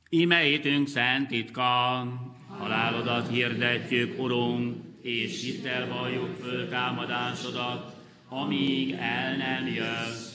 Íme hitünk szent titka, halálodat hirdetjük, Urunk, és hittel valljuk föltámadásodat, amíg el nem jössz.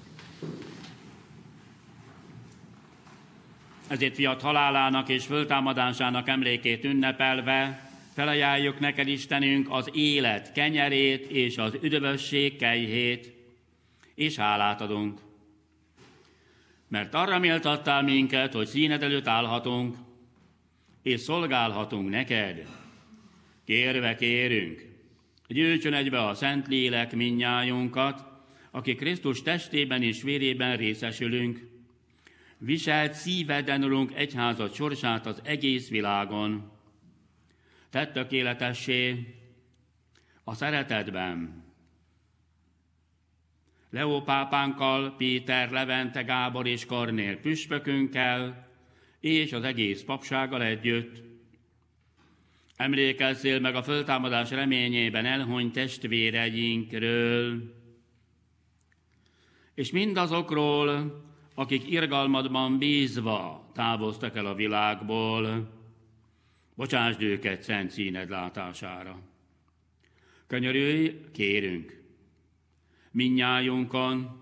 Ezért fiat halálának és föltámadásának emlékét ünnepelve felajánljuk neked, Istenünk, az élet kenyerét és az üdvösség kejhét, és hálát adunk. Mert arra méltattál minket, hogy színed előtt állhatunk, és szolgálhatunk neked. Kérve kérünk, gyűjtsön egybe a Szentlélek mindnyájunkat, akik Krisztus testében és vérében részesülünk. Viselt szíveden, Urunk, egyházad sorsát az egész világon. Tedd tökéletessé a szeretetben. Leó pápánkkal, Péter, Levente, Gábor és Kornél püspökünkkel, és az egész papsággal együtt. Emlékezzél meg a föltámadás reményében elhunyt testvéreinkről, és mindazokról, akik irgalmadban bízva távoztak el a világból, bocsásd őket szent színed látására. Könyörülj, kérünk, mindnyájunkon,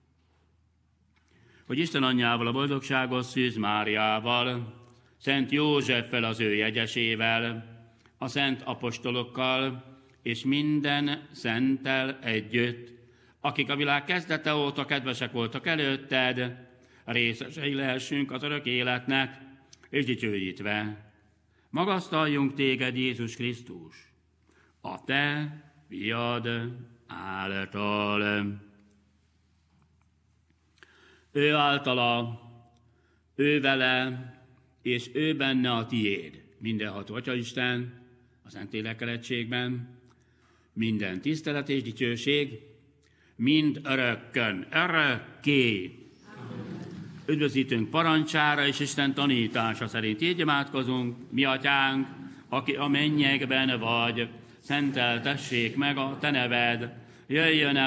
hogy Isten anyjával, a boldogságos Szűz Máriával, Szent Józseffel, az ő jegyesével, a szent apostolokkal és minden szenttel együtt, akik a világ kezdete óta kedvesek voltak előtted, részesei lehessünk az örök életnek, és dicsőítve magasztaljunk téged, Jézus Krisztus, a te fiad által. Ő általa, ő vele, és ő benne a tiéd, mindenható Atyaisten, a Szentlélekkel egységben, minden tisztelet és dicsőség, mind örökkön, örökké. Üdvözítünk parancsára és Isten tanítása szerint így imádkozunk: mi atyánk, aki a mennyekben vagy, szenteltessék meg a te neved, jöjjön el